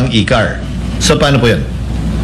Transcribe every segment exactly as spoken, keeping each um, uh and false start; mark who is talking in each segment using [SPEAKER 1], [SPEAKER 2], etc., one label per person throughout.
[SPEAKER 1] pang e-car. So, paano po yun?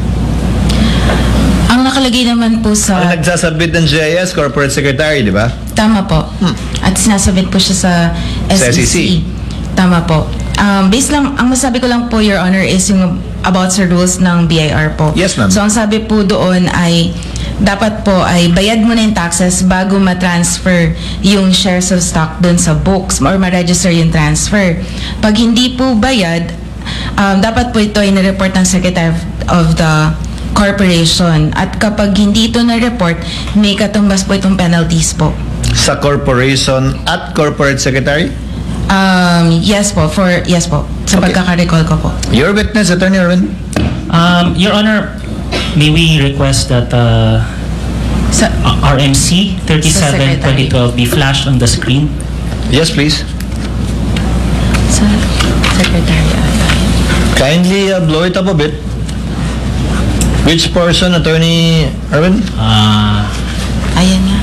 [SPEAKER 2] Ang nakalagay naman po sa...
[SPEAKER 1] Ang nagsasabit ng G I S, Corporate Secretary, di ba?
[SPEAKER 2] Tama po. Hmm. At sinasabit po siya sa S E C.
[SPEAKER 1] Sa S E C.
[SPEAKER 2] Tama po. Um, based lang, ang masabi ko lang po, Your Honor, is yung about sa rules ng B I R po.
[SPEAKER 1] Yes, ma'am.
[SPEAKER 2] So, ang sabi po doon ay dapat po ay bayad mo na yung taxes bago ma-transfer yung shares of stock doon sa books or ma-register yung transfer. Pag hindi po bayad, um, dapat po ito ay na-report ng Secretary of the Corporation. At kapag hindi ito na-report, may katumbas po itong penalties po.
[SPEAKER 1] Sa corporation at corporate secretary?
[SPEAKER 2] Um, yes po, for, yes po. Sa
[SPEAKER 1] Okay.
[SPEAKER 2] pagkaka-recall ko po.
[SPEAKER 1] Your witness, Attorney Erwin?
[SPEAKER 3] Um, Your Honor, may we request that uh,
[SPEAKER 2] Sa,
[SPEAKER 3] R M C thirty-seven twenty twelve be flashed on the screen?
[SPEAKER 1] Yes, please.
[SPEAKER 2] sa Secretary ata.
[SPEAKER 1] Kindly uh, blow it up a bit. Which portion, Attorney Erwin?
[SPEAKER 3] Uh,
[SPEAKER 2] Ayan nga.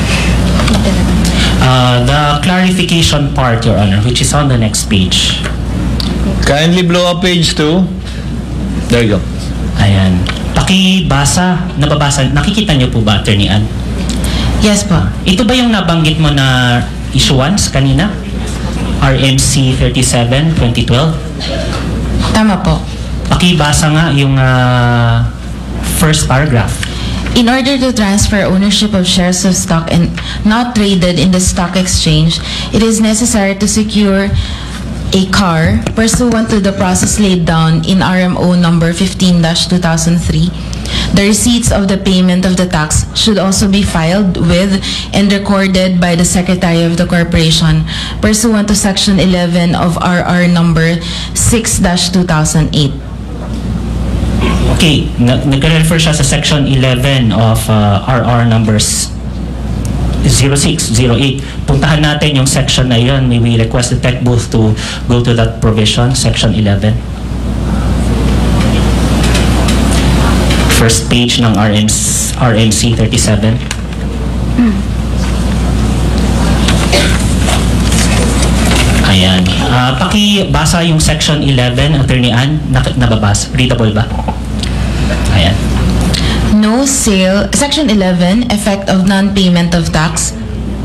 [SPEAKER 3] uh, the clarification part, Your Honor, which is on the next page.
[SPEAKER 1] Kindly blow up page two. There you go.
[SPEAKER 3] Ayan. Pakibasa, nababasa, nakikita niyo po ba, Attorney Ann?
[SPEAKER 2] Yes po.
[SPEAKER 3] Ito ba yung nabanggit mo na issuance kanina? R M C thirty-seven twenty twelve?
[SPEAKER 2] Tama po.
[SPEAKER 3] Pakibasa nga yung uh, first paragraph.
[SPEAKER 2] In order to transfer ownership of shares of stock and not traded in the stock exchange, it is necessary to secure a car pursuant to the process laid down in R M O number fifteen dash two thousand three. The receipts of the payment of the tax should also be filed with and recorded by the Secretary of the Corporation pursuant to Section eleven of R R number six dash two thousand eight.
[SPEAKER 3] Okay, nag-refer siya sa section eleven of uh, R R numbers zero six zero eight. Puntahan natin yung section na yun. May we request the tech booth to go to that provision, section eleven. First page ng R M C thirty-seven. Ayan. Uh, pakibasa yung section eleven, Attorney Ann. Nababasa? Readable ba? Ayan.
[SPEAKER 2] No sale, Section eleven, effect of non-payment of tax.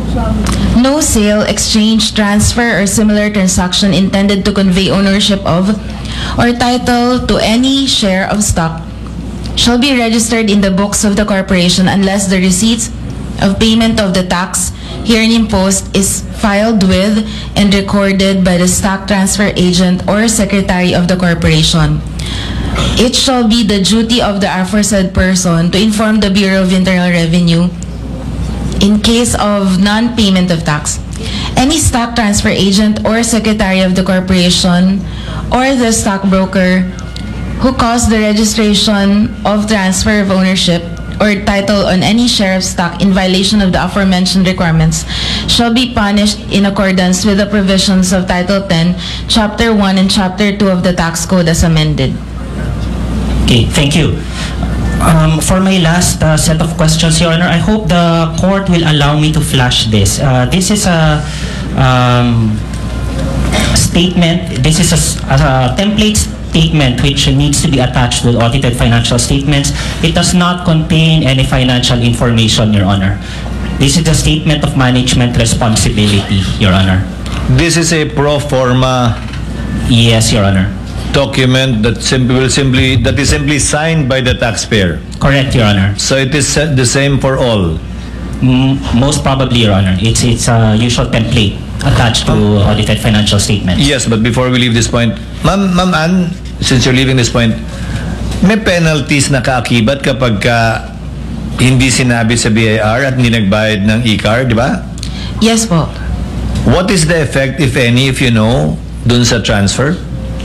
[SPEAKER 2] No sale, exchange, transfer, or similar transaction intended to convey ownership of or title to any share of stock shall be registered in the books of the corporation unless the receipts of payment of the tax herein imposed is filed with and recorded by the stock transfer agent or secretary of the corporation. It shall be the duty of the aforesaid person to inform the Bureau of Internal Revenue in case of non-payment of tax. Any stock transfer agent or secretary of the corporation or the stockbroker who caused the registration of transfer of ownership or title on any share of stock in violation of the aforementioned requirements shall be punished in accordance with the provisions of Title ten, Chapter one and Chapter two of the Tax Code as amended.
[SPEAKER 3] Okay, thank you. Um, for my last uh, set of questions, Your Honor, I hope the court will allow me to flash this. Uh, this is a um, statement, this is a, a template statement which needs to be attached with audited financial statements. It does not contain any financial information, Your Honor. This is a statement of management responsibility, Your Honor.
[SPEAKER 1] This is a pro forma
[SPEAKER 3] Yes, Your Honor.
[SPEAKER 1] document that simply will simply that is simply signed by the taxpayer.
[SPEAKER 3] Correct, Your Honor.
[SPEAKER 1] So it is uh, the same for all.
[SPEAKER 3] Mm, most probably, Your Honor. It's it's a usual template attached to audited financial statements.
[SPEAKER 1] Yes, but before we leave this point, Ma'am Ma'am Ann, since you're leaving this point, may penalties na kaakibat kapag ka hindi sinabi sa B I R at hindi nagbayad ng e-car, di ba?
[SPEAKER 2] Yes po.
[SPEAKER 1] What is the effect, if any, if you know, dun sa transfer?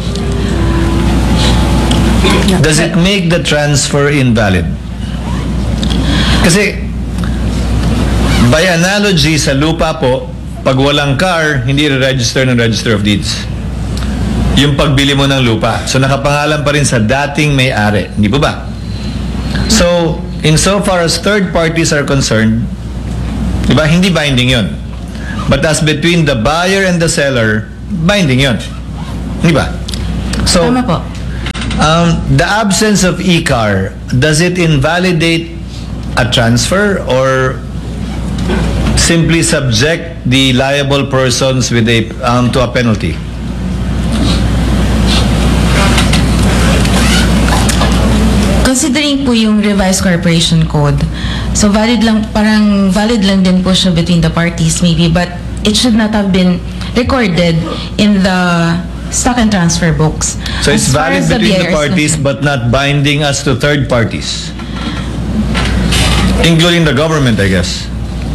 [SPEAKER 1] Does it make the transfer invalid? Kasi, by analogy sa lupa po, pag walang car, hindi re-register ng Register of Deeds. Yung pagbili mo ng lupa. So, nakapangalan pa rin sa dating may-ari. Hindi po ba? So, insofar as third parties are concerned, di ba, hindi binding yon. But as between the buyer and the seller, binding yon. Di ba? So,
[SPEAKER 2] Tama po.
[SPEAKER 1] Um, the absence of E C A R, does it invalidate a transfer or simply subject the liable persons with a um, to a penalty?
[SPEAKER 2] Considering po yung revised corporation code, so valid lang, parang valid lang din po siya between the parties maybe, but it should not have been recorded in the stock and transfer books.
[SPEAKER 1] So it's
[SPEAKER 2] As far
[SPEAKER 1] valid
[SPEAKER 2] as
[SPEAKER 1] between the
[SPEAKER 2] B I R is
[SPEAKER 1] parties
[SPEAKER 2] concerned.
[SPEAKER 1] but not binding us to third parties, including the government, I guess.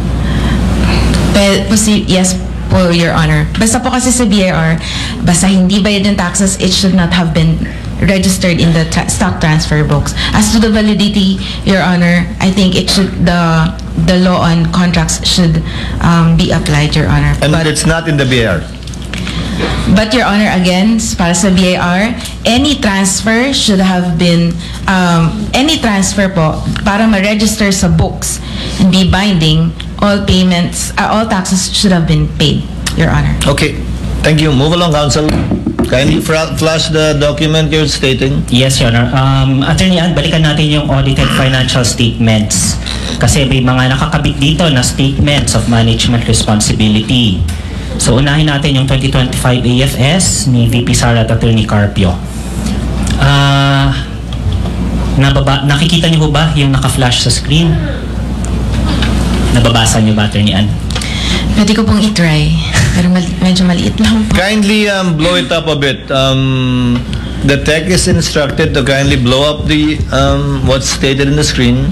[SPEAKER 2] Well, posi- yes po, Your Honor. Basta po kasi sa B I R, basta hindi bayad ng taxes, it should not have been registered in the tra- stock transfer books. As to the validity, Your Honor, I think it should, the the law on contracts should um, be applied, Your Honor.
[SPEAKER 1] And
[SPEAKER 2] But-
[SPEAKER 1] it's not in the B I R.
[SPEAKER 2] But Your Honor, again, para sa B I R, any transfer should have been, um, any transfer po, para ma-register sa books and be binding, all payments, uh, all taxes should have been paid, Your Honor.
[SPEAKER 1] Okay, thank you. Move along, counsel. Kindly fra- flash the document you're stating.
[SPEAKER 3] Yes, Your Honor. Um, Attorney Ann, balikan natin yung audited financial statements. Kasi may mga nakakabit dito na statements of management responsibility. So, unahin natin yung twenty twenty-five A F S ni V P Sara at Attorney Carpio. Ah, nababa, nakikita niyo po ba yung naka-flash sa screen? Nababasa niyo ba, Attorney Ann?
[SPEAKER 2] Pwede ko pong itry, pero mal- medyo maliit lang po.
[SPEAKER 1] Kindly um, blow it up a bit. Um, the tech is instructed to kindly blow up the um, what's stated in the screen.